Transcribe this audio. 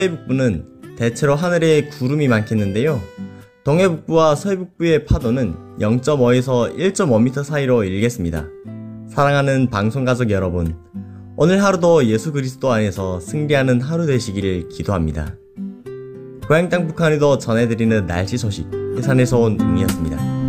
북부는 대체로 하늘에 구름이 많겠는데요. 동해북부와 서해북부의 파도는 0.5에서 1.5m 사이로 일겠습니다. 사랑하는 방송가족 여러분, 오늘 하루도 예수 그리스도 안에서 승리하는 하루 되시기를 기도합니다. 고향 땅 북한에도 전해드리는 날씨 소식, 해산에서 온 웅이었습니다.